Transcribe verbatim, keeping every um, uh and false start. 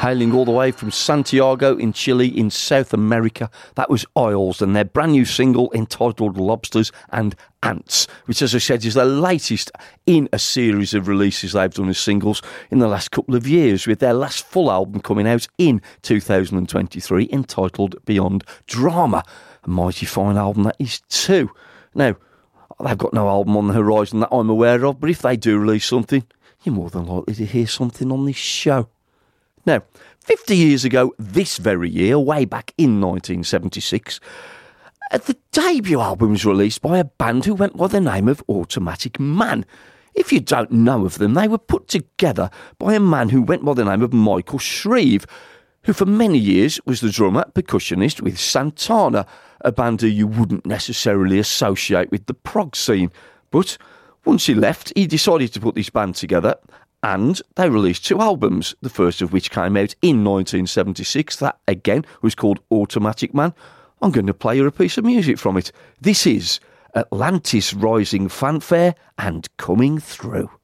hailing all the way from Santiago in Chile in South America. That was Isles and their brand new single entitled Lobsters and Ants, which, as I said, is the latest in a series of releases they've done as singles in the last couple of years, with their last full album coming out in two thousand twenty-three entitled Beyond Drama. A mighty fine album that is too. Now, they've got no album on the horizon that I'm aware of, but if they do release something, you're more than likely to hear something on this show. Now, fifty years ago, this very year, way back in nineteen seventy-six, the debut album was released by a band who went by the name of Automatic Man. If you don't know of them, they were put together by a man who went by the name of Michael Shreve, who for many years was the drummer, percussionist with Santana, a band who you wouldn't necessarily associate with the prog scene. But once he left, he decided to put this band together, and they released two albums, the first of which came out in nineteen seventy-six. That, again, was called Automatic Man. I'm going to play you a piece of music from it. This is Atlantis Rising Fanfare and Coming Through.